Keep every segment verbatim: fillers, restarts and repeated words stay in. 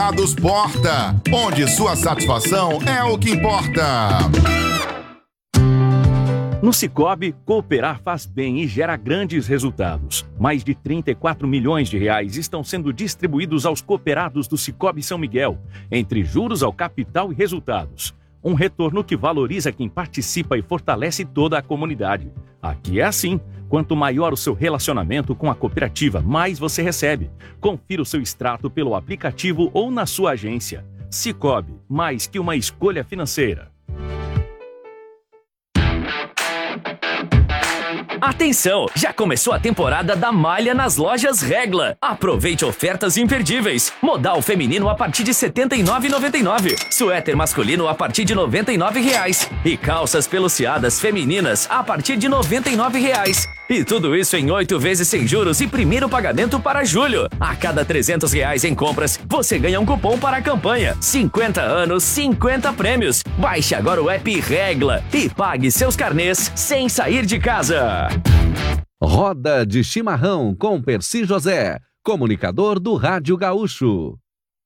Supermercados Porta, onde sua satisfação é o que importa. No Sicoob, cooperar faz bem e gera grandes resultados. Mais de trinta e quatro milhões de reais estão sendo distribuídos aos cooperados do Sicoob São Miguel, entre juros ao capital e resultados. Um retorno que valoriza quem participa e fortalece toda a comunidade. Aqui é assim. Quanto maior o seu relacionamento com a cooperativa, mais você recebe. Confira o seu extrato pelo aplicativo ou na sua agência. Sicoob, mais que uma escolha financeira. Atenção! Já começou a temporada da malha nas lojas Regla. Aproveite ofertas imperdíveis. Modal feminino a partir de setenta e nove reais e noventa e nove centavos. Suéter masculino a partir de noventa e nove reais. E calças peluciadas femininas a partir de noventa e nove reais. E tudo isso em oito vezes sem juros e primeiro pagamento para julho. A cada trezentos reais em compras, você ganha um cupom para a campanha. cinquenta anos, cinquenta prêmios. Baixe agora o app Regla e pague seus carnês sem sair de casa. Roda de Chimarrão com Percy José, comunicador do Rádio Gaúcho.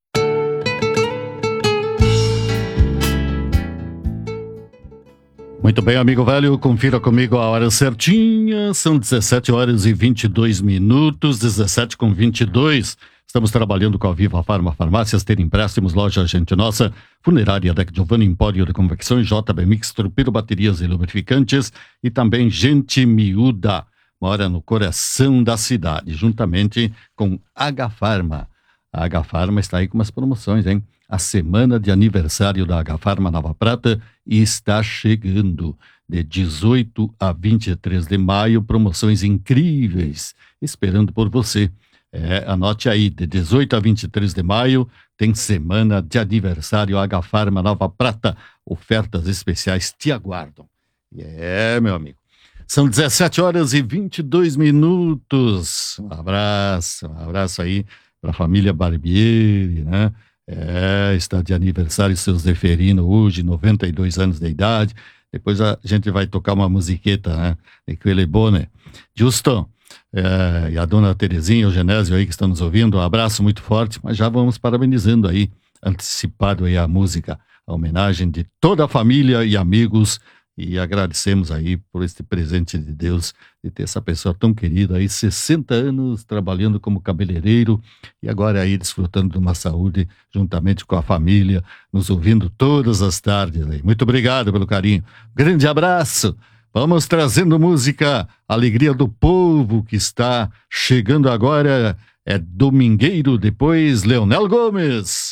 Muito bem, amigo velho, confira comigo a hora certinha, são dezessete horas e vinte e dois minutos, dezessete com vinte e dois. Estamos trabalhando com a Viva Farma Farmácias, Ter Empréstimos, Loja Gente Nossa, Funerária Deck Giovanni, Empório de Convecções, J B Mix, Trupiro Baterias e Lubrificantes e também Gente Miúda, mora no coração da cidade, juntamente com H Farma. A H Farma está aí com umas promoções, hein? A semana de aniversário da H Farma Nova Prata está chegando. De dezoito a vinte e três de maio, promoções incríveis, esperando por você. É, anote aí, de dezoito a vinte e três de maio, tem semana de aniversário H Farma Nova Prata. Ofertas especiais te aguardam. É, meu amigo. São dezessete horas e vinte e dois minutos. Um abraço, um abraço aí para a família Barbieri, né? É, está de aniversário seu Zeferino hoje, noventa e dois anos de idade. Depois a gente vai tocar uma musiqueta, né? De Quelle Bone. Justo. É, e a dona Terezinha, o Genésio aí que estão nos ouvindo, um abraço muito forte, mas já vamos parabenizando aí, antecipado aí a música, a homenagem de toda a família e amigos, e agradecemos aí por este presente de Deus, de ter essa pessoa tão querida aí, sessenta anos trabalhando como cabeleireiro, e agora aí desfrutando de uma saúde, juntamente com a família, nos ouvindo todas as tardes aí. Muito obrigado pelo carinho, grande abraço. Vamos trazendo música, alegria do povo que está chegando agora, é Domingueiro, depois Leonel Gomes.